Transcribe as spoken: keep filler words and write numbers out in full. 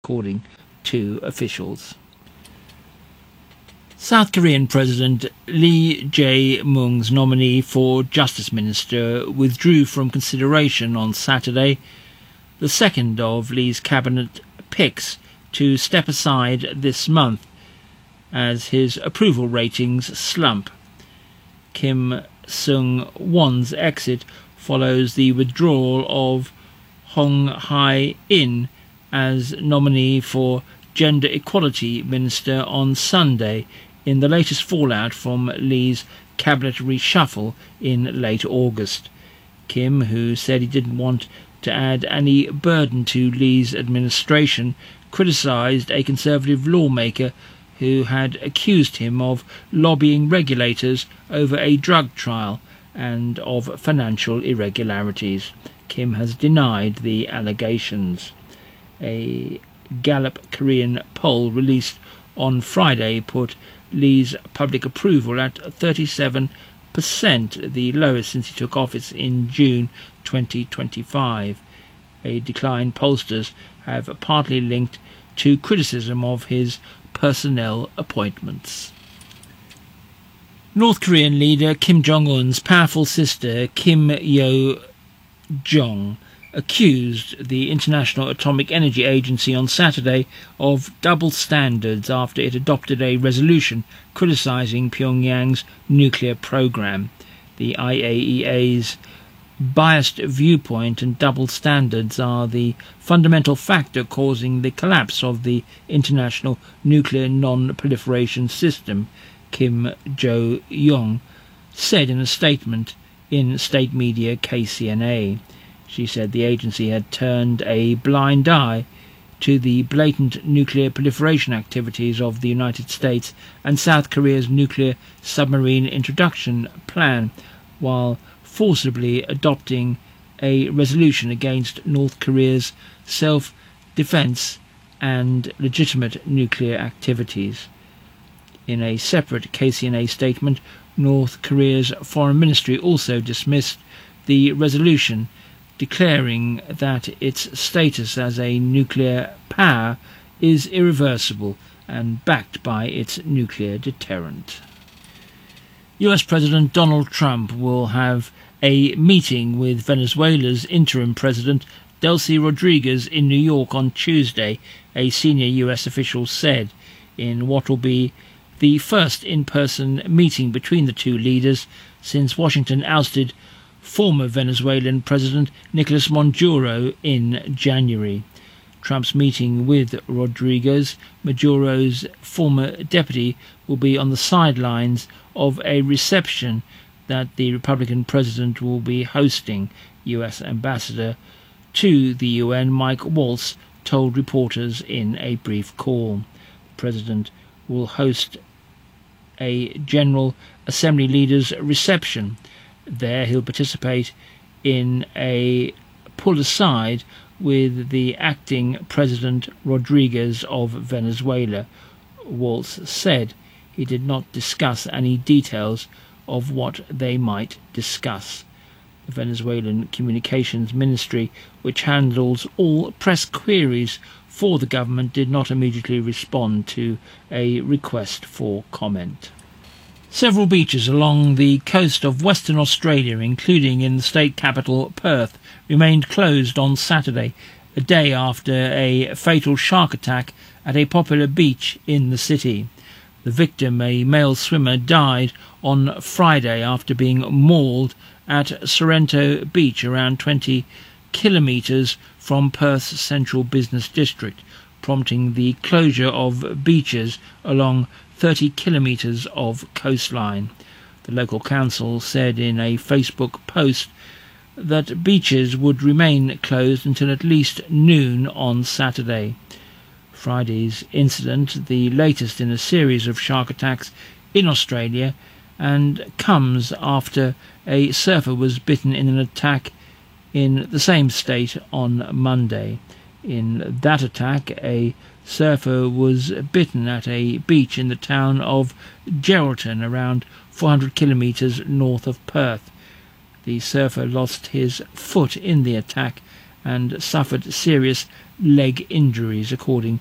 according to officials. South Korean President Lee Jae-myung's nominee for Justice Minister withdrew from consideration on Saturday, the second of Lee's cabinet picks to step aside this month as his approval ratings slump. Kim Seung-won's exit follows the withdrawal of Hong Hae-in as nominee for Gender Equality Minister on Sunday, in the latest fallout from Lee's cabinet reshuffle in late August. Kim, who said he didn't want to add any burden to Lee's administration, criticised a Conservative lawmaker who had accused him of lobbying regulators over a drug trial and of financial irregularities. Kim has denied the allegations. A Gallup Korean poll released on Friday put Lee's public approval at thirty-seven percent, the lowest since he took office in June twenty twenty-five. A decline pollsters have partly linked to criticism of his personnel appointments. North Korean leader Kim Jong-un's powerful sister Kim Yo-jong accused the International Atomic Energy Agency on Saturday of double standards after it adopted a resolution criticising Pyongyang's nuclear program. The I A E A's biased viewpoint and double standards are the fundamental factor causing the collapse of the international nuclear non-proliferation system, Kim Jo-yong said in a statement in state media K C N A. She said the agency had turned a blind eye to the blatant nuclear proliferation activities of the United States and South Korea's nuclear submarine introduction plan, while forcibly adopting a resolution against North Korea's self-defense and legitimate nuclear activities. In a separate K C N A statement, North Korea's foreign ministry also dismissed the resolution, declaring that its status as a nuclear power is irreversible and backed by its nuclear deterrent. U S President Donald Trump will have a meeting with Venezuela's interim president Delcy Rodriguez in New York on Tuesday, a senior U S official said, in what will be the first in-person meeting between the two leaders since Washington ousted former Venezuelan President Nicolas Maduro in January. Trump's meeting with Rodriguez, Maduro's former deputy, will be on the sidelines of a reception that the Republican president will be hosting. U S Ambassador to the U N Mike Waltz told reporters in a brief call. The president will host a General Assembly leaders reception. There he'll participate in a pull-aside with the acting President Rodriguez of Venezuela. Waltz said he did not discuss any details of what they might discuss. The Venezuelan Communications Ministry, which handles all press queries for the government, did not immediately respond to a request for comment. Several beaches along the coast of Western Australia, including in the state capital Perth, remained closed on Saturday, a day after a fatal shark attack at a popular beach in the city. The victim, a male swimmer, died on Friday after being mauled at Sorrento Beach, around twenty kilometres from Perth's central business district, prompting the closure of beaches along thirty kilometres of coastline. The local council said in a Facebook post that beaches would remain closed until at least noon on Saturday. Friday's incident, the latest in a series of shark attacks in Australia, and comes after a surfer was bitten in an attack in the same state on Monday. In that attack, a surfer was bitten at a beach in the town of Geraldton, around four hundred kilometres north of Perth. The surfer lost his foot in the attack and suffered serious leg injuries, according